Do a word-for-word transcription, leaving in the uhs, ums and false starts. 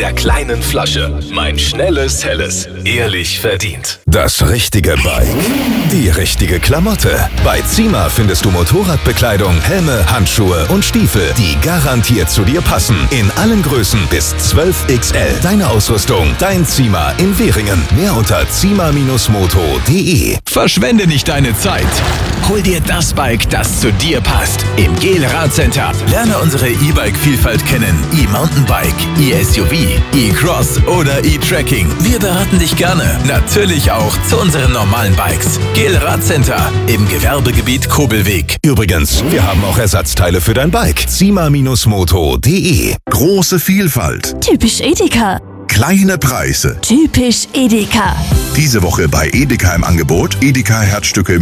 der kleinen Flasche. Mein schnelles, helles. Ehrlich verdient. Das richtige Bike. Die richtige Klamotte. Bei Zima findest du Motorradbekleidung, Helme, Handschuhe und Stiefel, die garantiert zu dir passen. In allen Größen bis zwölf X L. Deine Ausrüstung, dein Zima in Währingen. Mehr unter zima Bindestrich moto punkt de. Verschwende nicht deine Zeit. Hol dir das Bike, das zu dir passt. Im Gel Radcenter. Lerne unsere E-Bike-Vielfalt kennen. E-Mountainbike, E-S U V, E-Cross oder E-Trekking. Wir beraten dich gerne. Natürlich auch zu unseren normalen Bikes. Gel Radcenter im Gewerbegebiet Kobelweg. Übrigens, wir haben auch Ersatzteile für dein Bike. zima Bindestrich moto punkt de. Große Vielfalt. Typisch Edeka. Kleine Preise. Typisch Edeka. Diese Woche bei Edeka im Angebot. Edeka Herzstücke